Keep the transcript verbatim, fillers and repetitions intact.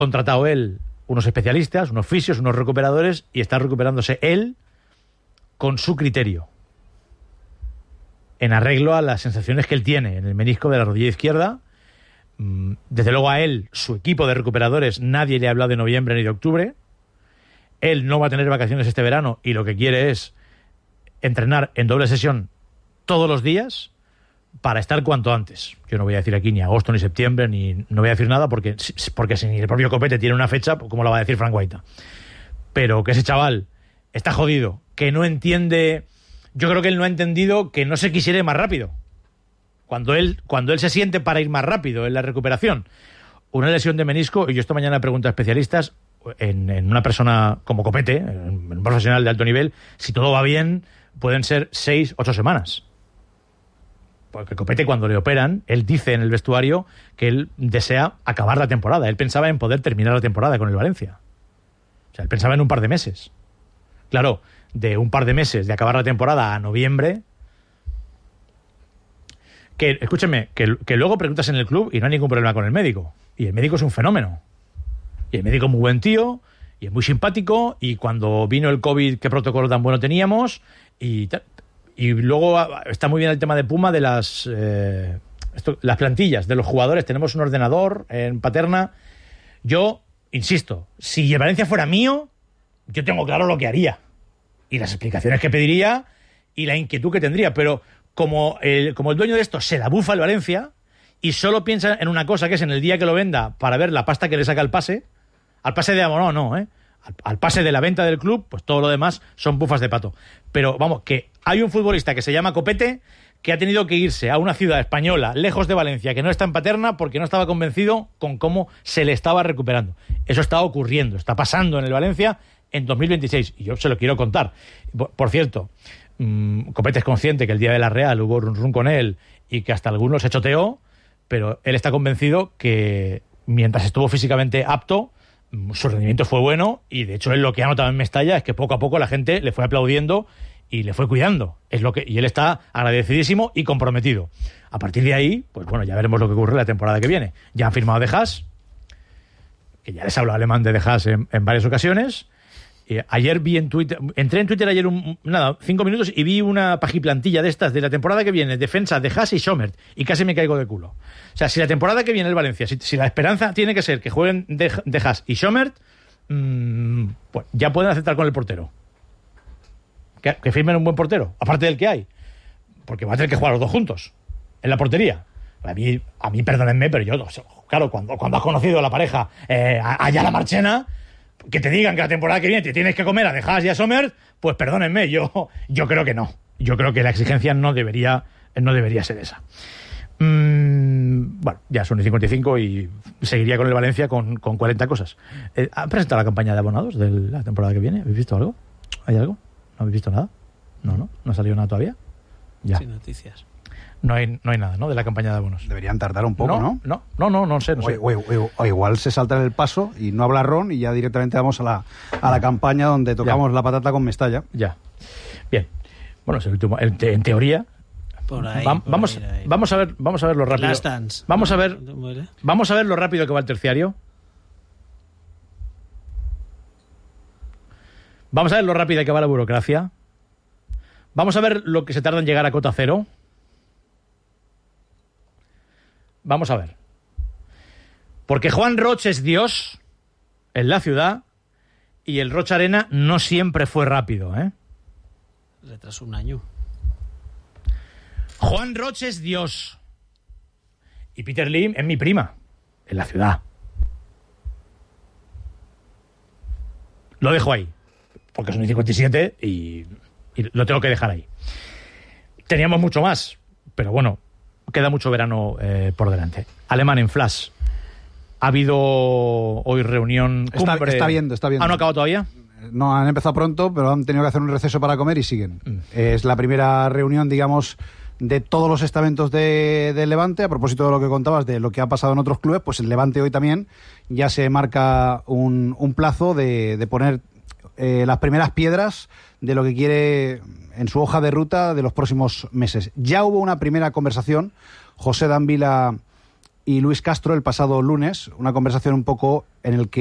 contratado él unos especialistas, unos fisios, unos recuperadores, y está recuperándose él con su criterio, en arreglo a las sensaciones que él tiene en el menisco de la rodilla izquierda. Desde luego a él, su equipo de recuperadores, nadie le ha hablado de noviembre ni de octubre. Él no va a tener vacaciones este verano y lo que quiere es entrenar en doble sesión todos los días para estar cuanto antes. Yo no voy a decir aquí ni agosto ni septiembre, ni no voy a decir nada porque, porque si el propio Copete tiene una fecha, ¿cómo la va a decir Frank Guaita? Pero que ese chaval está jodido, que no entiende... Yo creo que él no ha entendido que no se quisiera ir más rápido. Cuando él, cuando él se siente para ir más rápido en la recuperación. Una lesión de menisco, y yo esta mañana pregunto a especialistas, en, en una persona como Copete, en un profesional de alto nivel, si todo va bien, pueden ser seis, ocho semanas. Porque Copete, cuando le operan, él dice en el vestuario que él desea acabar la temporada. Él pensaba en poder terminar la temporada con el Valencia. O sea, él pensaba en un par de meses. Claro, de un par de meses de acabar la temporada a noviembre... Que, escúchenme, que, que luego preguntas en el club y no hay ningún problema con el médico. Y el médico es un fenómeno. Y el médico es muy buen tío, y es muy simpático, y cuando vino el COVID, qué protocolo tan bueno teníamos, y, y luego está muy bien el tema de Puma, de las, eh, esto, las plantillas de los jugadores. Tenemos un ordenador en Paterna. Yo, insisto, si el Valencia fuera mío, yo tengo claro lo que haría, y las explicaciones que pediría, y la inquietud que tendría, pero... Como el, como el dueño de esto se la bufa el Valencia y solo piensa en una cosa, que es en el día que lo venda para ver la pasta que le saca al pase, al pase de amor, no, no, ¿eh? Al, al pase de la venta del club, pues todo lo demás son bufas de pato. Pero vamos, que hay un futbolista que se llama Copete que ha tenido que irse a una ciudad española, lejos de Valencia, que no está en Paterna, porque no estaba convencido con cómo se le estaba recuperando. Eso está ocurriendo, está pasando en el Valencia en dos mil veintiséis, y yo se lo quiero contar. Por, por cierto... Copete es consciente que el día de la Real hubo run run con él y que hasta algunos se choteó, pero él está convencido que mientras estuvo físicamente apto, su rendimiento fue bueno, y de hecho él lo que ha notado en Mestalla es que poco a poco la gente le fue aplaudiendo y le fue cuidando. Es lo que, y él está agradecidísimo y comprometido. A partir de ahí, pues bueno, ya veremos lo que ocurre la temporada que viene. Ya han firmado De Haas, que ya les hablo alemán de De Haas en, en varias ocasiones. Eh, ayer vi en Twitter, entré en Twitter ayer un, nada, cinco minutos y vi una pajiplantilla de estas de la temporada que viene, defensa de Haas y Schommert, y casi me caigo de culo. O sea, si la temporada que viene el Valencia, si, si la esperanza tiene que ser que jueguen de, de Haas y Schommert, mmm, pues ya pueden aceptar con el portero. Que, que firmen un buen portero, aparte del que hay. Porque va a tener que jugar los dos juntos en la portería. A mí, a mí perdónenme, pero yo, claro, cuando, cuando has conocido a la pareja eh, allá la Marchena, que te digan que la temporada que viene te tienes que comer a De Haas y a Sommer, pues perdónenme, yo, yo creo que no. Yo creo que la exigencia no debería, no debería ser esa. Mm, bueno, ya son cincuenta y cinco y seguiría con el Valencia con, con cuarenta cosas. Eh, ¿Han presentado la campaña de abonados de la temporada que viene? ¿Habéis visto algo? ¿Hay algo? ¿No habéis visto nada? No, no, no ha salido nada todavía. Ya. Sin noticias. No hay, no hay nada, ¿no?, de la campaña de abonos. Deberían tardar un poco, ¿no? No, no, no, no, no sé. No sé. O, o, o igual se saltan el paso y no habla Ron y ya directamente vamos a la, a la campaña donde tocamos ya la patata con Mestalla. Ya. Bien. Bueno, es el último. En, te, en teoría. Por ahí, va, por vamos, ahí, ahí. vamos a ver, vamos a ver lo rápido. Last Dance. Vamos a ver, vamos a ver lo rápido que va el terciario. Vamos a ver lo rápida que va la burocracia. Vamos a ver lo que se tarda en llegar a cota cero. Vamos a ver. Porque Juan Roch es Dios en la ciudad y el Roch Arena no siempre fue rápido, ¿eh? Retrasó un año. Juan Roch es Dios. Y Peter Lim es mi prima en la ciudad. Lo dejo ahí. Porque son cincuenta y siete y, y lo tengo que dejar ahí. Teníamos mucho más, pero bueno, queda mucho verano eh, por delante. Alemán en Flash. Ha habido hoy reunión Está, cumbre. está viendo, está viendo. ¿Ah, no ha acabado todavía? No, han empezado pronto, pero han tenido que hacer un receso para comer y siguen. Mm. Es la primera reunión, digamos, de todos los estamentos de, de Levante. A propósito de lo que contabas, de lo que ha pasado en otros clubes, pues el Levante hoy también ya se marca un, un plazo de, de poner eh, las primeras piedras de lo que quiere en su hoja de ruta de los próximos meses. Ya hubo una primera conversación. José Danvila y Luis Castro el pasado lunes, una conversación un poco en el que